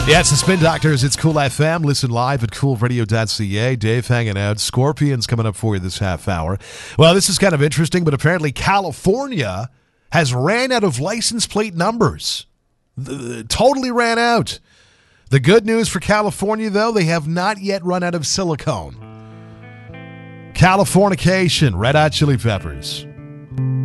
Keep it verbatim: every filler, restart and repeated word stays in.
Yeah, it's the Spin Doctors. It's Cool F M. Listen live at cool radio dot c a. Dave hanging out. Scorpions coming up for you this half hour. Well, this is kind of interesting, but apparently California has ran out of license plate numbers. The, totally ran out. The good news for California, though, they have not yet run out of silicone. Californication, Red Hot Chili Peppers.